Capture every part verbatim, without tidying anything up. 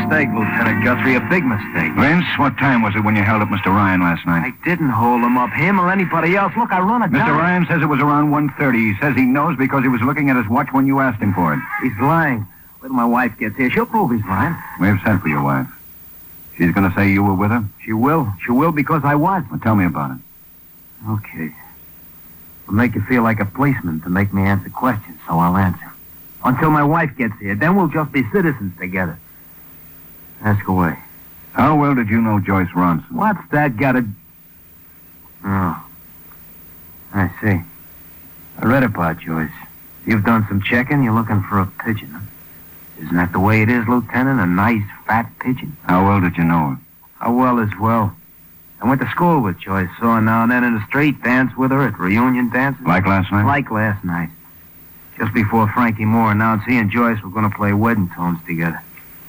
mistake, Lieutenant Guthrie, a big mistake. Vince, what time was it when you held up Mister Ryan last night? I didn't hold him up, him or anybody else. Look, I run a Mister gun. Ryan says it was around one thirty. He says he knows because he was looking at his watch when you asked him for it. He's lying. Wait till my wife gets here. She'll prove he's lying. We've sent for your wife. She's going to say you were with her? She will. She will because I was. Well, tell me about it. Okay. It'll make you feel like a policeman to make me answer questions, so I'll answer. Until my wife gets here. Then we'll just be citizens together. Ask away. How well did you know Joyce Ronson? What's that got to... Oh. I see. I read about Joyce. You've done some checking. You're looking for a pigeon, huh? Isn't that the way it is, Lieutenant? A nice, fat pigeon? How well did you know her? How well as well. I went to school with Joyce. Saw her now and then in the street. Danced with her at reunion dances. Like last night? Like last night. Just before Frankie Moore announced he and Joyce were going to play wedding tones together.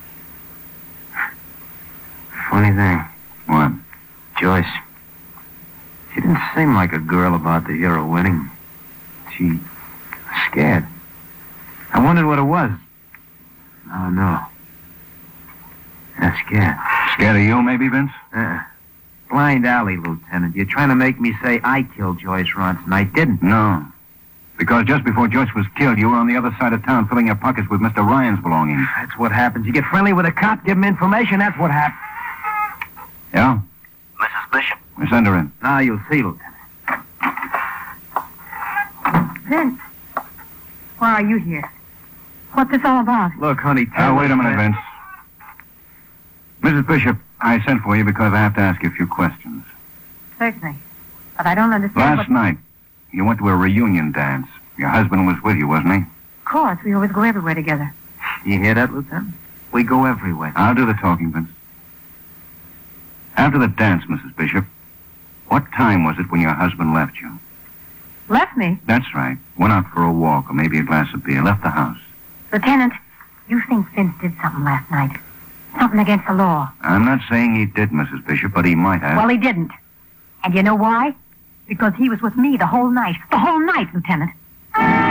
Funny thing. What? Joyce. She didn't seem like a girl about to hear a wedding. She was scared. I wondered what it was. Oh, no. I'm scared. Scared of you, maybe, Vince? Uh, blind alley, Lieutenant. You're trying to make me say I killed Joyce Ronson. I didn't. No. Because just before Joyce was killed, you were on the other side of town filling your pockets with Mister Ryan's belongings. That's what happens. You get friendly with a cop, give him information, that's what happens. Yeah? Missus Bishop. We send her in. Now you'll see, Lieutenant. Vince, why are you here? What's this all about? Look, honey, tell Oh, wait a us minute, that- Vince. Missus Bishop, I sent for you because I have to ask you a few questions. Certainly. But I don't understand Last what... night, you went to a reunion dance. Your husband was with you, wasn't he? Of course, we always go everywhere together. You hear that, Lieutenant? We go everywhere. I'll do the talking, Vince. After the dance, Missus Bishop, what time was it when your husband left you? Left me? That's right. Went out for a walk or maybe a glass of beer. Left the house. Lieutenant, you think Vince did something last night? Something against the law. I'm not saying he did, Missus Bishop, but he might have. Well, he didn't. And you know why? Because he was with me the whole night. The whole night, Lieutenant.